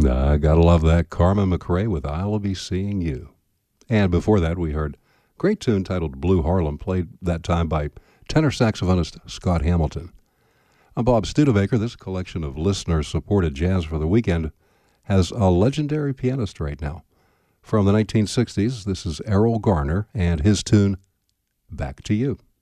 I gotta love that. Carmen McRae with I'll Be Seeing You. And before that, we heard a great tune titled Blue Harlem, played that time by tenor saxophonist Scott Hamilton. I'm Bob Studebaker. This collection of listener-supported jazz for the weekend has a legendary pianist right now. From the 1960s, this is Errol Garner and his tune, Back to You.